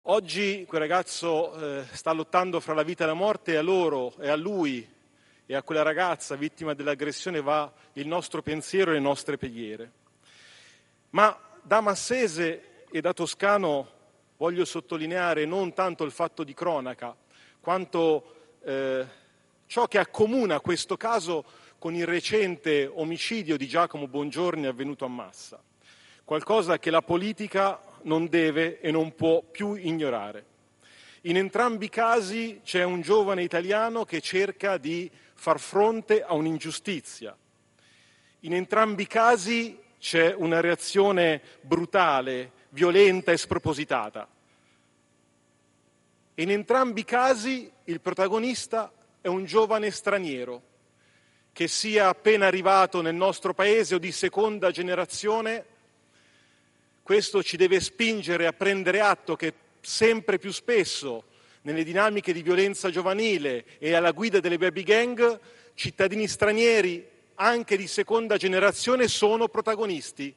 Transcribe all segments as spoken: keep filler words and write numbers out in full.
Oggi quel ragazzo eh, sta lottando fra la vita e la morte, e a loro, e a lui, e a quella ragazza vittima dell'aggressione va il nostro pensiero e le nostre preghiere. Ma da massese e da toscano voglio sottolineare non tanto il fatto di cronaca, quanto eh, ciò che accomuna questo caso con il recente omicidio di Giacomo Bongiorni avvenuto a Massa, qualcosa che la politica non deve e non può più ignorare. In entrambi i casi c'è un giovane italiano che cerca di far fronte a un'ingiustizia. In entrambi i casi c'è una reazione brutale, violenta e spropositata. E in entrambi i casi il protagonista è un giovane straniero, che sia appena arrivato nel nostro paese o di seconda generazione. Questo ci deve spingere a prendere atto che sempre più spesso nelle dinamiche di violenza giovanile e alla guida delle baby gang, cittadini stranieri, anche di seconda generazione, sono protagonisti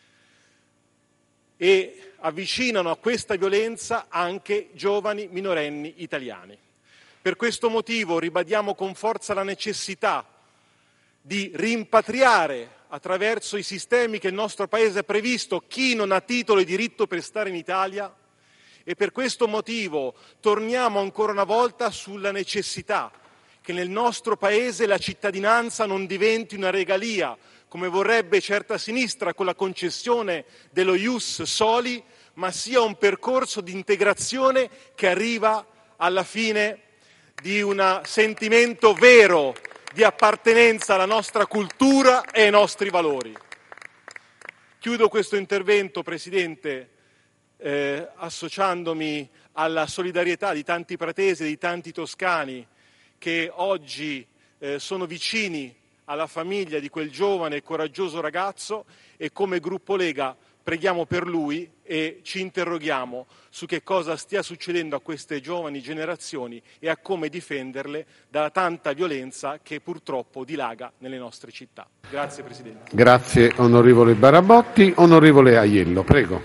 e avvicinano a questa violenza anche giovani minorenni italiani. Per questo motivo ribadiamo con forza la necessità di rimpatriare attraverso i sistemi che il nostro Paese ha previsto chi non ha titolo e diritto per stare in Italia, e per questo motivo torniamo ancora una volta sulla necessità che nel nostro Paese la cittadinanza non diventi una regalia, come vorrebbe certa sinistra con la concessione dello ius soli, ma sia un percorso di integrazione che arriva alla fine di un sentimento vero di appartenenza alla nostra cultura e ai nostri valori. Chiudo questo intervento, Presidente, eh, associandomi alla solidarietà di tanti pratesi e di tanti toscani che oggi eh, sono vicini alla famiglia di quel giovane e coraggioso ragazzo, e come Gruppo Lega preghiamo per lui e ci interroghiamo su che cosa stia succedendo a queste giovani generazioni e a come difenderle dalla tanta violenza che purtroppo dilaga nelle nostre città. Grazie Presidente. Grazie onorevole Barabotti. Onorevole Aiello, prego.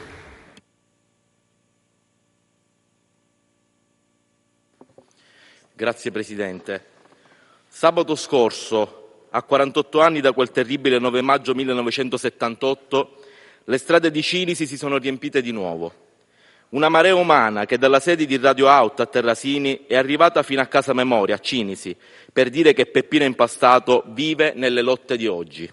Grazie Presidente. Sabato scorso, a quarantotto anni da quel terribile nove maggio millenovecentosettantotto, le strade di Cinisi si sono riempite di nuovo. Una marea umana che dalla sede di Radio Out a Terrasini è arrivata fino a Casa Memoria, a Cinisi, per dire che Peppino Impastato vive nelle lotte di oggi.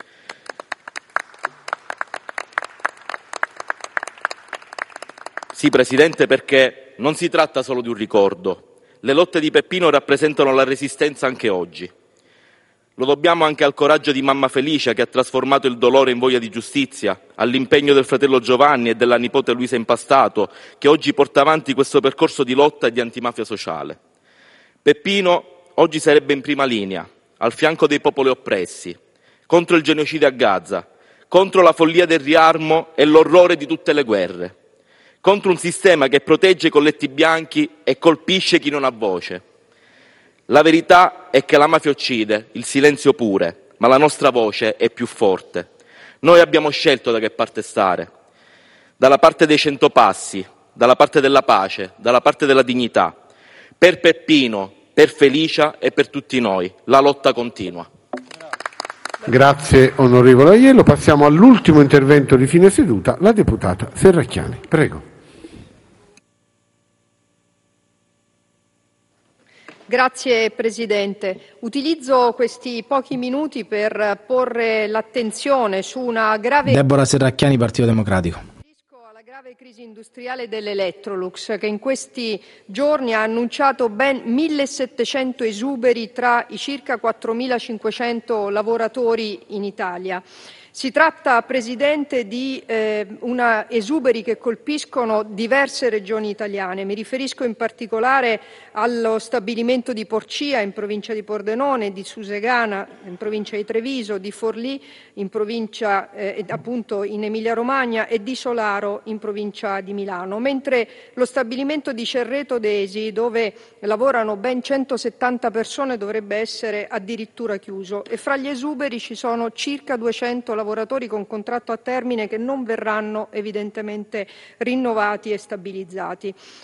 Sì, Presidente, perché non si tratta solo di un ricordo. Le lotte di Peppino rappresentano la resistenza anche oggi. Lo dobbiamo anche al coraggio di mamma Felicia, che ha trasformato il dolore in voglia di giustizia, all'impegno del fratello Giovanni e della nipote Luisa Impastato, che oggi porta avanti questo percorso di lotta e di antimafia sociale. Peppino oggi sarebbe in prima linea, al fianco dei popoli oppressi, contro il genocidio a Gaza, contro la follia del riarmo e l'orrore di tutte le guerre, contro un sistema che protegge i colletti bianchi e colpisce chi non ha voce. La verità è che la mafia uccide, il silenzio pure, ma la nostra voce è più forte. Noi abbiamo scelto da che parte stare. Dalla parte dei cento passi, dalla parte della pace, dalla parte della dignità. Per Peppino, per Felicia e per tutti noi. La lotta continua. Grazie onorevole Aiello. Passiamo all'ultimo intervento di fine seduta, la deputata Serracchiani. Prego. Grazie Presidente. Utilizzo questi pochi minuti per porre l'attenzione su una grave... Deborah Serracchiani, Partito Democratico. ...alla grave crisi industriale dell'Electrolux, che in questi giorni ha annunciato ben millesettecento esuberi tra i circa quattromilacinquecento lavoratori in Italia. Si tratta, Presidente, di eh, una esuberi che colpiscono diverse regioni italiane. Mi riferisco in particolare allo stabilimento di Porcia in provincia di Pordenone, di Susegana in provincia di Treviso, di Forlì in provincia eh, appunto in Emilia-Romagna e di Solaro in provincia di Milano, mentre lo stabilimento di Cerreto d'Esi, dove lavorano ben centosettanta persone, dovrebbe essere addirittura chiuso, e fra gli esuberi ci sono circa duecento lavoratori con contratto a termine che non verranno evidentemente rinnovati e stabilizzati.